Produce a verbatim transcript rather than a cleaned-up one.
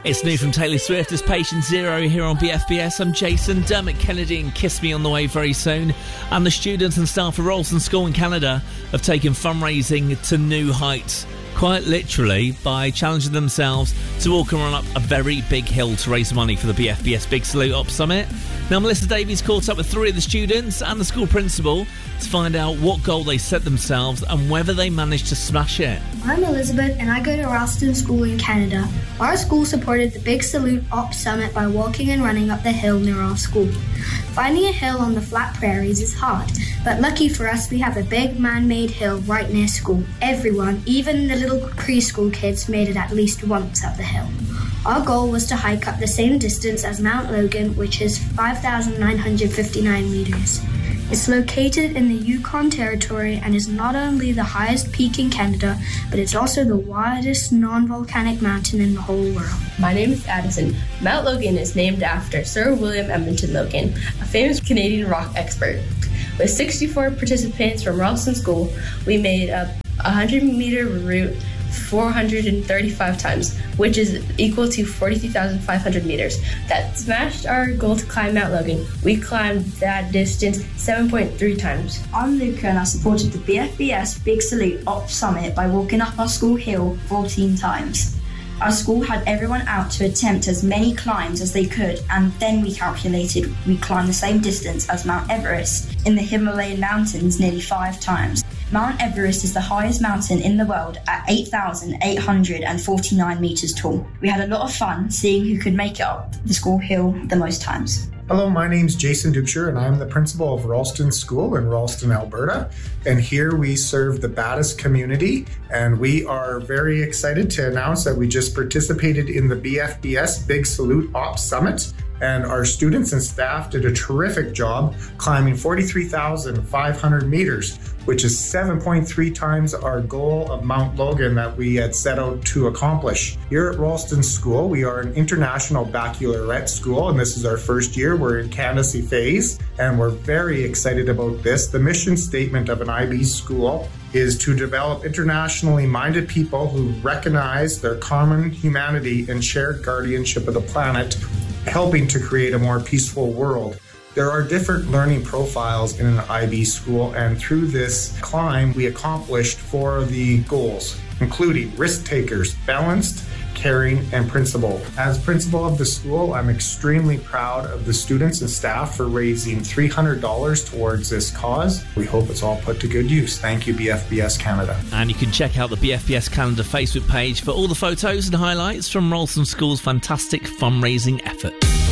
It's new from Taylor Swift as Patient Zero here on B F B S. I'm Jason. Dermot Kennedy and Kiss Me on the way very soon. And the students and staff of Ralston School in Canada have taken fundraising to new heights, quite literally, by challenging themselves to walk and run up a very big hill to raise money for the B F B S Big Salute Op Summit. Now, Melissa Davies caught up with three of the students and the school principal to find out what goal they set themselves and whether they managed to smash it. I'm Elizabeth and I go to Ralston School in Canada. Our school supported the Big Salute Op Summit by walking and running up the hill near our school. Finding a hill on the flat prairies is hard, but lucky for us we have a big man-made hill right near school. Everyone, even the little preschool kids, made it at least once up the hill. Our goal was to hike up the same distance as Mount Logan, which is five thousand nine hundred fifty-nine meters. It's located in the Yukon Territory and is not only the highest peak in Canada, but it's also the widest non-volcanic mountain in the whole world. My name is Addison. Mount Logan is named after Sir William Edmonton Logan, a famous Canadian rock expert. With sixty-four participants from Ralston School, we made a one hundred meter route four hundred thirty-five times, which is equal to forty-three thousand five hundred meters. That smashed our goal to climb Mount Logan. We climbed that distance seven point three times. I'm Luca and I supported the B F B S Big Salute Op Summit by walking up our school hill fourteen times. Our school had everyone out to attempt as many climbs as they could, and then we calculated we climbed the same distance as Mount Everest in the Himalayan mountains nearly five times. Mount Everest is the highest mountain in the world at eight thousand eight hundred forty-nine meters tall. We had a lot of fun seeing who could make it up the school hill the most times. Hello, my name's Jason Dukeshire and I'm the principal of Ralston School in Ralston, Alberta. And here we serve the Battis community, and we are very excited to announce that we just participated in the B F B S Big Salute Op Summit. And our students and staff did a terrific job climbing forty-three thousand five hundred meters, which is seven point three times our goal of Mount Logan that we had set out to accomplish. Here at Ralston School, we are an international baccalaureate school, and this is our first year. We're in candidacy phase, and we're very excited about this. The mission statement of an I B school is to develop internationally minded people who recognize their common humanity and shared guardianship of the planet, helping to create a more peaceful world. There are different learning profiles in an I B school, and through this climb, we accomplished four of the goals, including risk takers, balanced, caring, and principled. As principal of the school, I'm extremely proud of the students and staff for raising three hundred dollars towards this cause. We hope it's all put to good use. Thank you, B F B S Canada. And you can check out the B F B S Canada Facebook page for all the photos and highlights from Ralston School's fantastic fundraising effort.